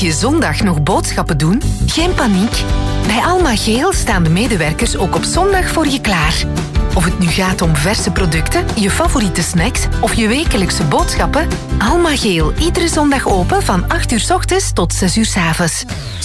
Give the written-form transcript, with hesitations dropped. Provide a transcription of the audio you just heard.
je zondag nog boodschappen doen? Geen paniek. Bij Alma Geel staan de medewerkers ook op zondag voor je klaar. Of het nu gaat om verse producten, je favoriete snacks of je wekelijkse boodschappen, Alma Geel iedere zondag open van 8 uur 's ochtends tot 6 uur 's avonds.